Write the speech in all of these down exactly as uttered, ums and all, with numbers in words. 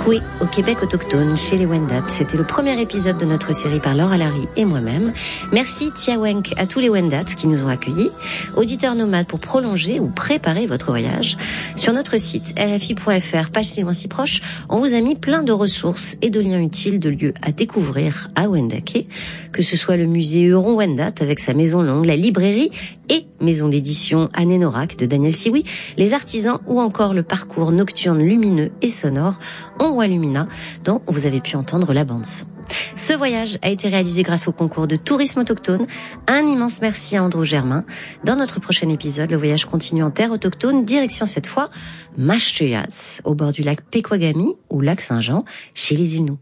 Koué au Québec autochtone chez les Wendat. C'était le premier épisode de notre série par Laure Alary et moi-même. Merci Tiawenk à tous les Wendat qui nous ont accueillis. Auditeurs nomades, pour prolonger ou préparer votre voyage, sur notre site r f i point f r, page si loin si proche, on vous a mis plein de ressources et de liens utiles de lieux à découvrir à Wendake, que ce soit le musée Huron-Wendat avec sa maison longue, la librairie et maison d'édition Anénorak de Daniel Sioui, les artisans ou encore le parcours nocturne lumineux et sonore Onwa-Lumina, dont vous avez pu entendre la bande-son. Ce voyage a été réalisé grâce au concours de tourisme autochtone. Un immense merci à Andrew Germain. Dans notre prochain épisode, le voyage continue en terre autochtone, direction cette fois Mashtuyats, au bord du lac Pequagami ou lac Saint-Jean, chez les Inuits.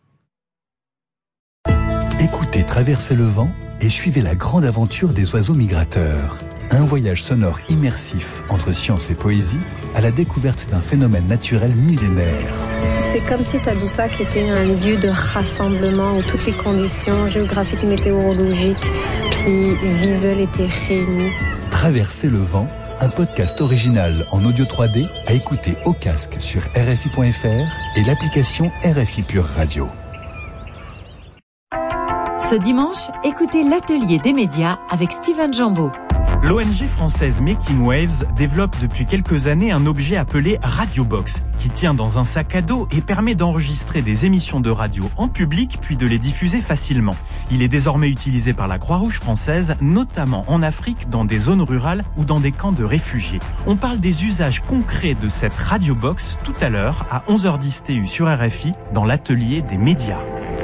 Écoutez Traverser le vent et suivez la grande aventure des oiseaux migrateurs. Un voyage sonore immersif entre science et poésie à la découverte d'un phénomène naturel millénaire. C'est comme si Tadoussac était un lieu de rassemblement où toutes les conditions géographiques, météorologiques, puis visuelles étaient réunies. Traverser le vent, un podcast original en audio trois D à écouter au casque sur r f i point f r et l'application R F I Pure Radio. Ce dimanche, écoutez l'atelier des médias avec Steven Jambeau. L'O N G française Making Waves développe depuis quelques années un objet appelé Radiobox, qui tient dans un sac à dos et permet d'enregistrer des émissions de radio en public puis de les diffuser facilement. Il est désormais utilisé par la Croix-Rouge française, notamment en Afrique, dans des zones rurales ou dans des camps de réfugiés. On parle des usages concrets de cette Radiobox tout à l'heure à onze heures dix T U sur R F I dans l'atelier des médias.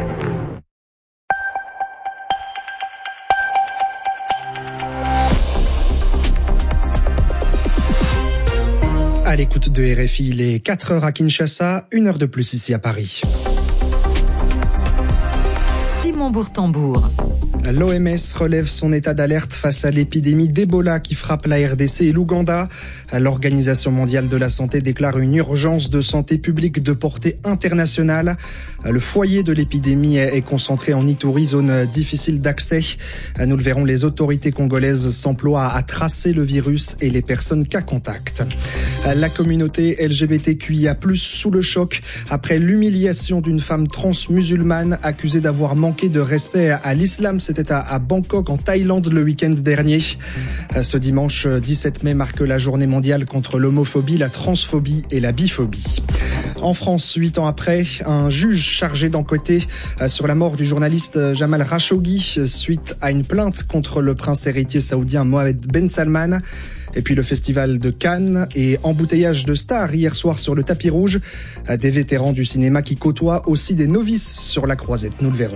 À l'écoute de R F I, il est quatre heures à Kinshasa, une heure de plus ici à Paris. Simon Bourtambour. L'O M S relève son état d'alerte face à l'épidémie d'Ebola qui frappe la R D C et l'Ouganda. L'Organisation mondiale de la santé déclare une urgence de santé publique de portée internationale. Le foyer de l'épidémie est concentré en Ituri, zone difficile d'accès. Nous le verrons, les autorités congolaises s'emploient à tracer le virus et les personnes cas contact. La communauté L G B T Q I A plus, sous le choc après l'humiliation d'une femme trans-musulmane accusée d'avoir manqué de respect à l'islam. C'était à Bangkok, en Thaïlande, le week-end dernier. Ce dimanche dix-sept mai marque la journée mondiale contre l'homophobie, la transphobie et la biphobie. En France, huit ans après, un juge chargé d'enquêter sur la mort du journaliste Jamal Khashoggi suite à une plainte contre le prince héritier saoudien Mohammed Ben Salman. Et puis le festival de Cannes et embouteillage de stars hier soir sur le tapis rouge. Des vétérans du cinéma qui côtoient aussi des novices sur la croisette, nous le verrons.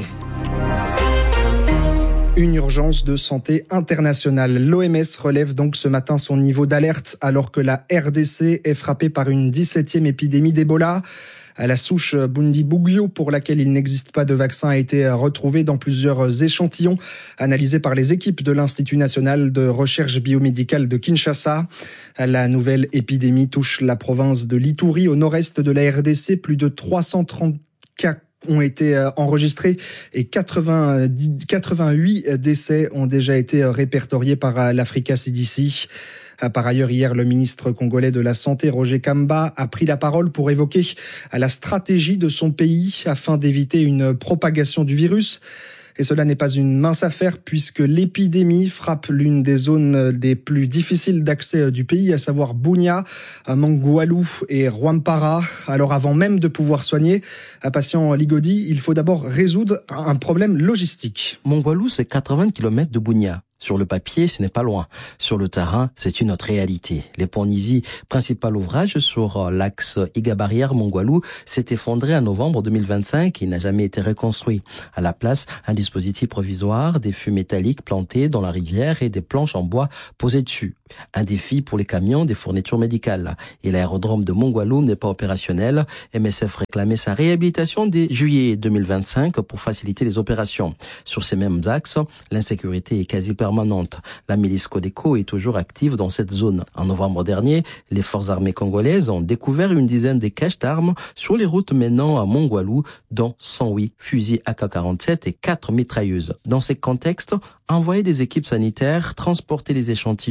Une urgence de santé internationale. L'O M S relève donc ce matin son niveau d'alerte alors que la R D C est frappée par une dix-septième épidémie d'Ebola. La souche Bundibugyo, pour laquelle il n'existe pas de vaccin, a été retrouvée dans plusieurs échantillons analysés par les équipes de l'Institut national de recherche biomédicale de Kinshasa. La nouvelle épidémie touche la province de l'Ituri au nord-est de la R D C. Plus de trois cent trente cas ont été enregistrés et quatre-vingt-dix, quatre-vingt-huit décès ont déjà été répertoriés par l'Africa C D C. Par ailleurs, hier, le ministre congolais de la Santé, Roger Kamba, a pris la parole pour évoquer la stratégie de son pays afin d'éviter une propagation du virus. Et cela n'est pas une mince affaire puisque l'épidémie frappe l'une des zones des plus difficiles d'accès du pays, à savoir Bunia, Mangoualou et Rwampara. Alors avant même de pouvoir soigner un patient Ligodi, il faut d'abord résoudre un problème logistique. Mangoualou, c'est quatre-vingts kilomètres de Bunia. Sur le papier, ce n'est pas loin. Sur le terrain, c'est une autre réalité. Les Ponisi, principal ouvrage sur l'axe Iga-Barrière-Mongoualou, s'est effondré en novembre deux mille vingt-cinq et n'a jamais été reconstruit. À la place, un dispositif provisoire, des fûts métalliques plantés dans la rivière et des planches en bois posées dessus. Un défi pour les camions des fournitures médicales. Et l'aérodrome de Mongoualou n'est pas opérationnel. M S F réclamait sa réhabilitation dès juillet deux mille vingt-cinq pour faciliter les opérations. Sur ces mêmes axes, l'insécurité est quasi permanente. La milice Codeco est toujours active dans cette zone. En novembre dernier, les forces armées congolaises ont découvert une dizaine de caches d'armes sur les routes menant à Mongoualou, dont cent huit fusils A K quarante-sept et quatre mitrailleuses. Dans ce contexte, envoyer des équipes sanitaires, transporter les échantillons vers les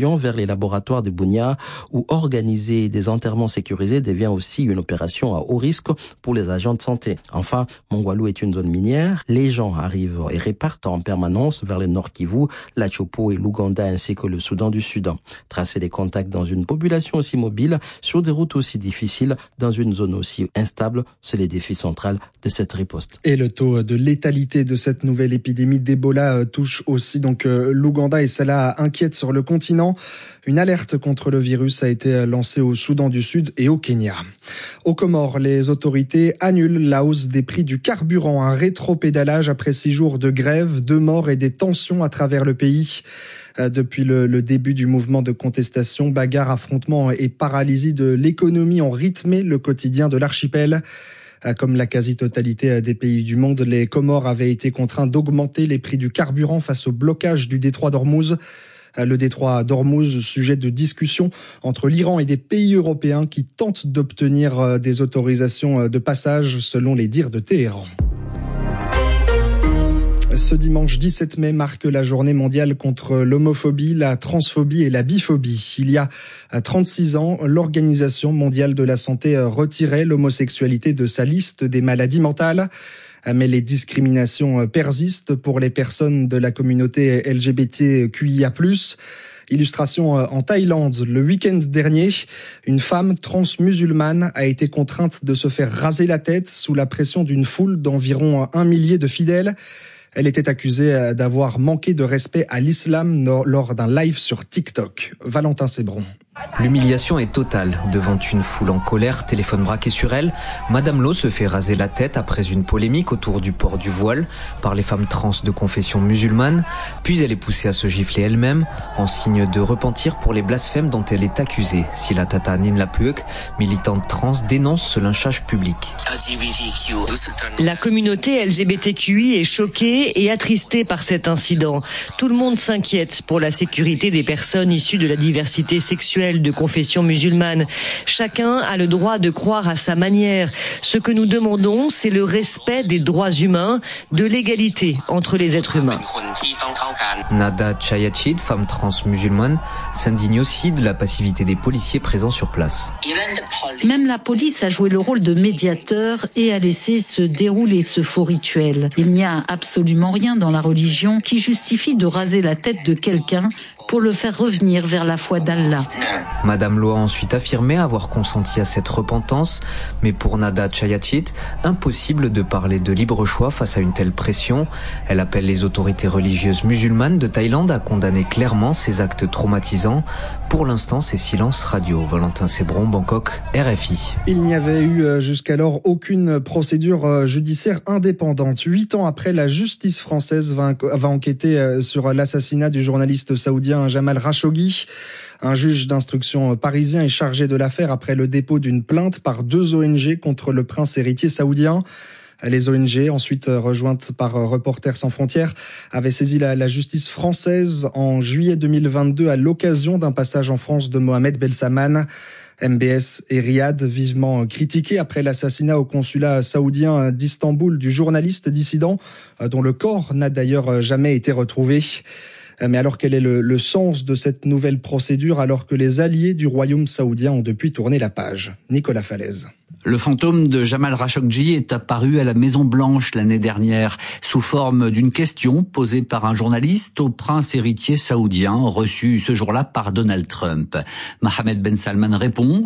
et laboratoires de Bunia, où organiser des enterrements sécurisés devient aussi une opération à haut risque pour les agents de santé. Enfin, Mongwalu est une zone minière. Les gens arrivent et repartent en permanence vers le Nord Kivu, la Chopo et l'Ouganda ainsi que le Soudan du Sud. Tracer des contacts dans une population aussi mobile, sur des routes aussi difficiles, dans une zone aussi instable, c'est le défi central de cette riposte. Et le taux de létalité de cette nouvelle épidémie d'Ebola touche aussi donc l'Ouganda et cela inquiète sur le continent. Une alerte contre le virus a été lancée au Soudan du Sud et au Kenya. Aux Comores, les autorités annulent la hausse des prix du carburant. Un rétropédalage après six jours de grève, deux morts et des tensions à travers le pays. Depuis le, le début du mouvement de contestation, bagarres, affrontements et paralysie de l'économie ont rythmé le quotidien de l'archipel. Comme la quasi-totalité des pays du monde, les Comores avaient été contraints d'augmenter les prix du carburant face au blocage du détroit d'Ormuz. Le détroit d'Ormuz, sujet de discussion entre l'Iran et des pays européens qui tentent d'obtenir des autorisations de passage selon les dires de Téhéran. Ce dimanche dix-sept mai marque la journée mondiale contre l'homophobie, la transphobie et la biphobie. Il y a trente-six ans, l'Organisation mondiale de la santé retirait l'homosexualité de sa liste des maladies mentales. Mais les discriminations persistent pour les personnes de la communauté L G B T Q I A plus. Illustration en Thaïlande, le week-end dernier, une femme trans-musulmane a été contrainte de se faire raser la tête sous la pression d'une foule d'environ un millier de fidèles. Elle était accusée d'avoir manqué de respect à l'islam lors d'un live sur TikTok. Valentin Sébron. L'humiliation est totale. Devant une foule en colère, téléphone braqué sur elle, Madame Lo se fait raser la tête après une polémique autour du port du voile par les femmes trans de confession musulmane. Puis elle est poussée à se gifler elle-même, en signe de repentir pour les blasphèmes dont elle est accusée. Sila Tata Ninlapuek, militante trans, dénonce ce lynchage public. La communauté L G B T Q I est choquée et attristée par cet incident. Tout le monde s'inquiète pour la sécurité des personnes issues de la diversité sexuelle de confession musulmane. Chacun a le droit de croire à sa manière. Ce que nous demandons, c'est le respect des droits humains, de l'égalité entre les êtres humains. Nada Chayachid, femme trans musulmane, s'indigne aussi de la passivité des policiers présents sur place. Même la police a joué le rôle de médiateur et a laissé se dérouler ce faux rituel. Il n'y a absolument rien dans la religion qui justifie de raser la tête de quelqu'un pour le faire revenir vers la foi d'Allah. Madame Lo a ensuite affirmé avoir consenti à cette repentance, mais pour Nada Chayachid, impossible de parler de libre choix face à une telle pression. Elle appelle les autorités religieuses musulmanes de Thaïlande à condamner clairement ces actes traumatisants. Pour l'instant, c'est silence radio. Valentin Sébron, Bangkok, R F I. Il n'y avait eu jusqu'alors aucune procédure judiciaire indépendante. Huit ans après, la justice française va, va enquêter sur l'assassinat du journaliste saoudien Jamal Khashoggi. Un juge d'instruction parisien est chargé de l'affaire après le dépôt d'une plainte par deux O N G contre le prince héritier saoudien. Les O N G, ensuite rejointes par Reporters sans frontières, avaient saisi la, la justice française en juillet deux mille vingt-deux à l'occasion d'un passage en France de Mohamed Belsaman. M B S et Riyad vivement critiqués après l'assassinat au consulat saoudien d'Istanbul du journaliste dissident, dont le corps n'a d'ailleurs jamais été retrouvé. Mais alors, quel est le, le sens de cette nouvelle procédure alors que les alliés du royaume saoudien ont depuis tourné la page? Nicolas Falaise. Le fantôme de Jamal Khashoggi est apparu à la Maison-Blanche l'année dernière sous forme d'une question posée par un journaliste au prince héritier saoudien reçu ce jour-là par Donald Trump. Mohammed Ben Salman répond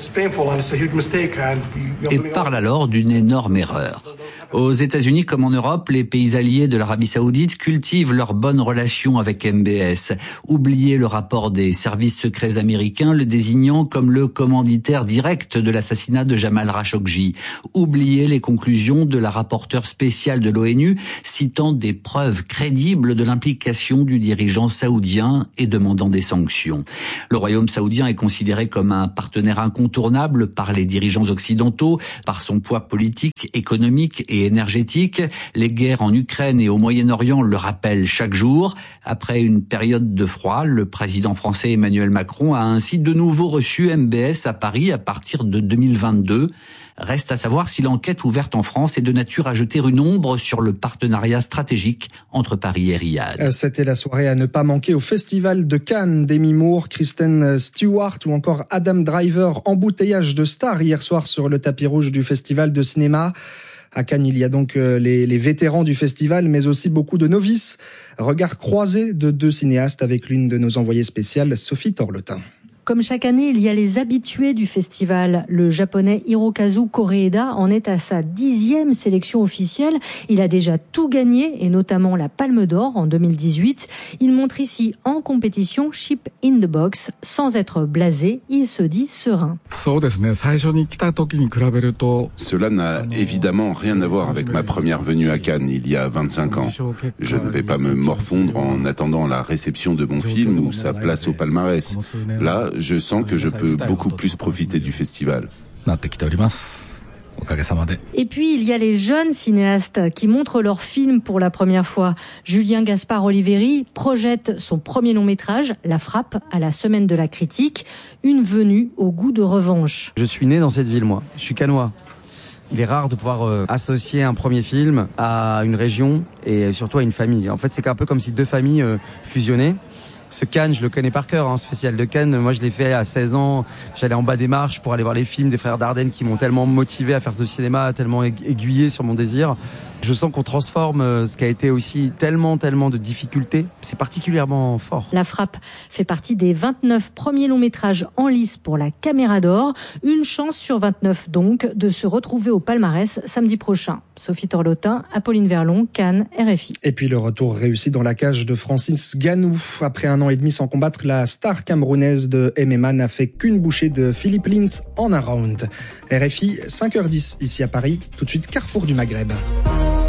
et parle alors d'une énorme erreur. Aux États-Unis comme en Europe, les pays alliés de l'Arabie saoudite cultivent leurs bonnes relations avec M B S. Oubliez le rapport des services secrets américains le désignant comme le commanditaire direct de l'assassinat de Jamal Khashoggi. Oubliez les conclusions de la rapporteure spéciale de l'ONU citant des preuves crédibles de l'implication du dirigeant saoudien et demandant des sanctions. Le royaume saoudien est considéré comme un partenaire incontournable par les dirigeants occidentaux, par son poids politique, économique et énergétique. Les guerres en Ukraine et au Moyen-Orient le rappellent chaque jour. Après une période de froid, le président français Emmanuel Macron a ainsi de nouveau reçu M B S à Paris à partir de deux mille vingt-deux. deux. Reste à savoir si l'enquête ouverte en France est de nature à jeter une ombre sur le partenariat stratégique entre Paris et Riyad. C'était la soirée à ne pas manquer au Festival de Cannes. Demi Moore, Kristen Stewart ou encore Adam Driver, embouteillage de stars hier soir sur le tapis rouge du Festival de cinéma. À Cannes, il y a donc les, les vétérans du festival, mais aussi beaucoup de novices. Regard croisé de deux cinéastes avec l'une de nos envoyées spéciales, Sophie Torlotin. Comme chaque année, il y a les habitués du festival. Le japonais Hirokazu Koreeda en est à sa dixième sélection officielle. Il a déjà tout gagné, et notamment la Palme d'Or en deux mille dix-huit. Il montre ici en compétition Chip in the Box. Sans être blasé, il se dit serein. Cela n'a évidemment rien à voir avec ma première venue à Cannes il y a vingt-cinq ans. Je ne vais pas me morfondre en attendant la réception de mon film ou sa place au palmarès. Là, je sens que je peux beaucoup plus profiter du festival. Et puis, il y a les jeunes cinéastes qui montrent leurs films pour la première fois. Julien Gaspard Oliveri projette son premier long métrage, La Frappe, à la Semaine de la Critique. Une venue au goût de revanche. Je suis né dans cette ville, moi. Je suis cannois. Il est rare de pouvoir euh, associer un premier film à une région et surtout à une famille. En fait, c'est un peu comme si deux familles euh, fusionnaient. Ce Cannes, je le connais par cœur, hein, ce festival de Cannes. Moi, je l'ai fait à seize ans. J'allais en bas des marches pour aller voir les films des frères Dardenne qui m'ont tellement motivé à faire ce cinéma, tellement aiguillé sur mon désir. Je sens qu'on transforme ce qui a été aussi tellement, tellement de difficultés. C'est particulièrement fort. La Frappe fait partie des vingt-neuf premiers longs métrages en lice pour la Caméra d'Or. Une chance sur vingt-neuf donc de se retrouver au palmarès samedi prochain. Sophie Torlotin, Apolline Verlon, Cannes, R F I. Et puis le retour réussi dans la cage de Francis Ngannou. Après un an et demi sans combattre, la star camerounaise de M M A n'a fait qu'une bouchée de Philippe Lins en un round. R F I, cinq heures dix ici à Paris. Tout de suite, Carrefour du Maghreb.